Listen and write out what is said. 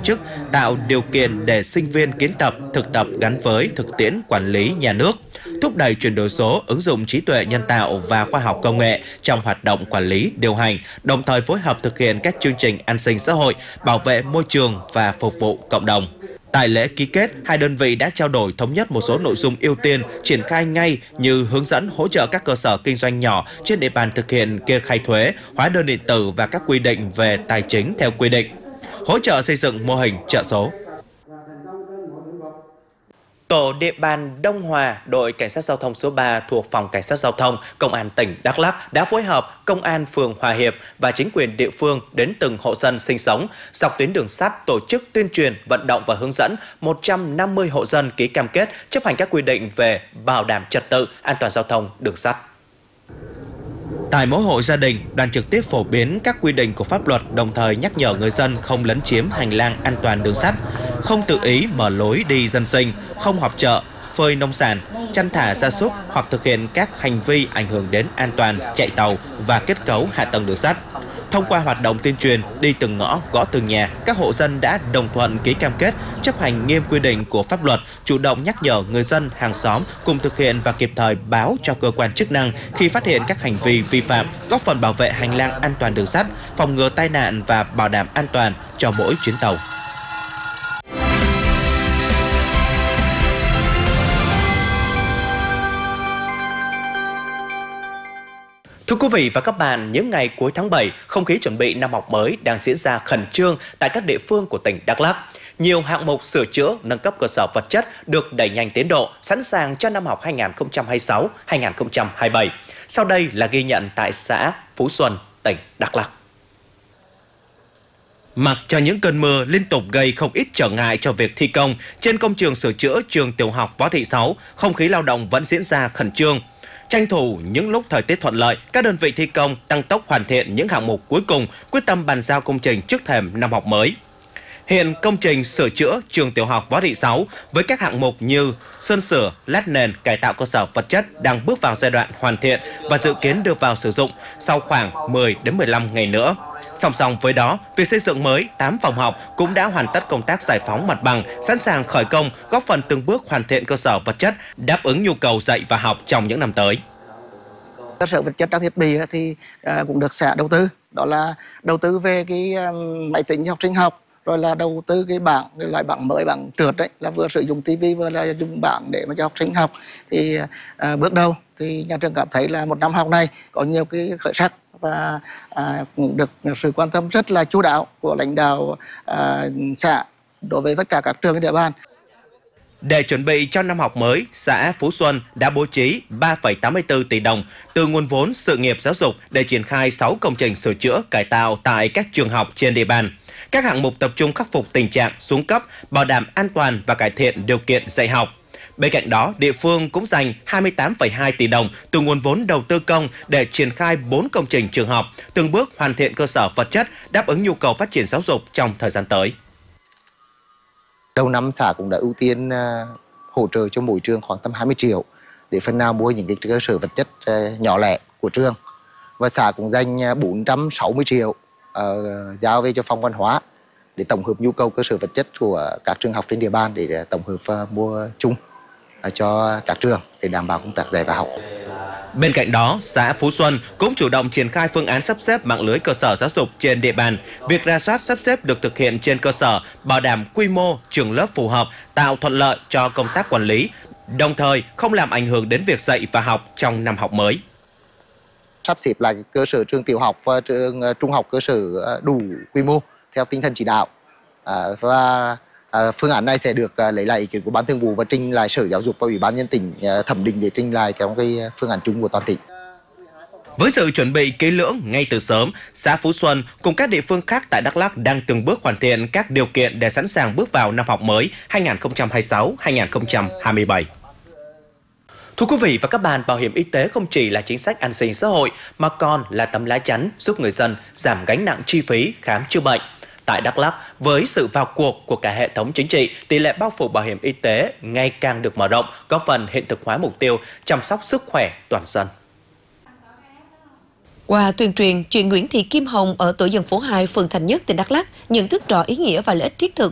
chức, tạo điều kiện để sinh viên kiến tập, thực tập gắn với thực tiễn quản lý nhà nước, thúc đẩy chuyển đổi số, ứng dụng trí tuệ nhân tạo và khoa học công nghệ trong hoạt động quản lý, điều hành, đồng thời phối hợp thực hiện các chương trình an sinh xã hội, bảo vệ môi trường và phục vụ cộng đồng. Tại lễ ký kết, hai đơn vị đã trao đổi thống nhất một số nội dung ưu tiên triển khai ngay như hướng dẫn hỗ trợ các cơ sở kinh doanh nhỏ trên địa bàn thực hiện kê khai thuế, hóa đơn điện tử và các quy định về tài chính theo quy định, hỗ trợ xây dựng mô hình chợ số. Tổ địa bàn Đông Hòa, đội Cảnh sát Giao thông số 3 thuộc Phòng Cảnh sát Giao thông, Công an tỉnh Đắk Lắk đã phối hợp Công an phường Hòa Hiệp và chính quyền địa phương đến từng hộ dân sinh sống dọc tuyến đường sắt, tổ chức tuyên truyền, vận động và hướng dẫn 150 hộ dân ký cam kết chấp hành các quy định về bảo đảm trật tự, an toàn giao thông đường sắt. Tại mỗi hộ gia đình, đoàn trực tiếp phổ biến các quy định của pháp luật, đồng thời nhắc nhở người dân không lấn chiếm hành lang an toàn đường sắt, không tự ý mở lối đi dân sinh, không họp chợ, phơi nông sản, chăn thả gia súc hoặc thực hiện các hành vi ảnh hưởng đến an toàn chạy tàu và kết cấu hạ tầng đường sắt. Thông qua hoạt động tuyên truyền, đi từng ngõ, gõ từng nhà, các hộ dân đã đồng thuận ký cam kết chấp hành nghiêm quy định của pháp luật, chủ động nhắc nhở người dân, hàng xóm cùng thực hiện và kịp thời báo cho cơ quan chức năng khi phát hiện các hành vi vi phạm, góp phần bảo vệ hành lang an toàn đường sắt, phòng ngừa tai nạn và bảo đảm an toàn cho mỗi chuyến tàu. Thưa quý vị và các bạn, những ngày cuối tháng 7, không khí chuẩn bị năm học mới đang diễn ra khẩn trương tại các địa phương của tỉnh Đắk Lắk. Nhiều hạng mục sửa chữa, nâng cấp cơ sở vật chất được đẩy nhanh tiến độ, sẵn sàng cho năm học 2026-2027. Sau đây là ghi nhận tại xã Phú Xuân, tỉnh Đắk Lắk. Mặc cho những cơn mưa liên tục gây không ít trở ngại cho việc thi công, trên công trường sửa chữa trường tiểu học Võ Thị Sáu, không khí lao động vẫn diễn ra khẩn trương. Tranh thủ những lúc thời tiết thuận lợi, các đơn vị thi công tăng tốc hoàn thiện những hạng mục cuối cùng, quyết tâm bàn giao công trình trước thềm năm học mới. Hiện công trình sửa chữa trường tiểu học Võ Thị Sáu với các hạng mục như sơn sửa, lát nền, cải tạo cơ sở vật chất đang bước vào giai đoạn hoàn thiện và dự kiến đưa vào sử dụng sau khoảng 10 đến 15 ngày nữa. Song song với đó, việc xây dựng mới 8 phòng học cũng đã hoàn tất công tác giải phóng mặt bằng, sẵn sàng khởi công, góp phần từng bước hoàn thiện cơ sở vật chất, đáp ứng nhu cầu dạy và học trong những năm tới. Cơ sở vật chất trang thiết bị thì cũng được xã đầu tư, đó là đầu tư về cái máy tính học sinh học, rồi là đầu tư cái bảng, loại bảng mới, bảng trượt đấy, là vừa sử dụng tivi vừa là dùng bảng để mà cho học sinh học. Thì bước đầu thì nhà trường cảm thấy là một năm học này có nhiều cái khởi sắc và cũng được sự quan tâm rất là chu đáo của lãnh đạo xã đối với tất cả các trường trên địa bàn. Để chuẩn bị cho năm học mới, xã Phú Xuân đã bố trí 3,84 tỷ đồng từ nguồn vốn sự nghiệp giáo dục để triển khai 6 công trình sửa chữa cải tạo tại các trường học trên địa bàn. Các hạng mục tập trung khắc phục tình trạng xuống cấp, bảo đảm an toàn và cải thiện điều kiện dạy học. Bên cạnh đó, địa phương cũng dành 28,2 tỷ đồng từ nguồn vốn đầu tư công để triển khai 4 công trình trường học, từng bước hoàn thiện cơ sở vật chất, đáp ứng nhu cầu phát triển giáo dục trong thời gian tới. Đầu năm xã cũng đã ưu tiên hỗ trợ cho mỗi trường khoảng tầm 20 triệu để phần nào mua những cái cơ sở vật chất nhỏ lẻ của trường. Và xã cũng dành 460 triệu giao về cho phòng văn hóa để tổng hợp nhu cầu cơ sở vật chất của các trường học trên địa bàn để tổng hợp mua chung cho các trường để đảm bảo công tác dạy và học. Bên cạnh đó, xã Phú Xuân cũng chủ động triển khai phương án sắp xếp mạng lưới cơ sở giáo dục trên địa bàn. Việc rà soát sắp xếp được thực hiện trên cơ sở bảo đảm quy mô trường lớp phù hợp, tạo thuận lợi cho công tác quản lý, đồng thời không làm ảnh hưởng đến việc dạy và học trong năm học mới. Sắp xếp lại cơ sở trường tiểu học và trường trung học cơ sở đủ quy mô theo tinh thần chỉ đạo và phương án này sẽ được lấy lại ý kiến của Ban Thường vụ và trình lại Sở Giáo dục và Ủy ban nhân tỉnh thẩm định để trình lại trong cái phương án chung của toàn tỉnh. Với sự chuẩn bị kỹ lưỡng ngay từ sớm, xã Phú Xuân cùng các địa phương khác tại Đắk Lắk đang từng bước hoàn thiện các điều kiện để sẵn sàng bước vào năm học mới 2026-2027. Thưa quý vị và các bạn, bảo hiểm y tế không chỉ là chính sách an sinh xã hội mà còn là tấm lá chắn giúp người dân giảm gánh nặng chi phí khám chữa bệnh. Tại Đắk Lắk, với sự vào cuộc của cả hệ thống chính trị, tỷ lệ bao phủ bảo hiểm y tế ngày càng được mở rộng, góp phần hiện thực hóa mục tiêu chăm sóc sức khỏe toàn dân. Qua tuyên truyền, chị Nguyễn Thị Kim Hồng ở tổ dân phố 2, phường Thành Nhất, tỉnh Đắk Lắk nhận thức rõ ý nghĩa và lợi ích thiết thực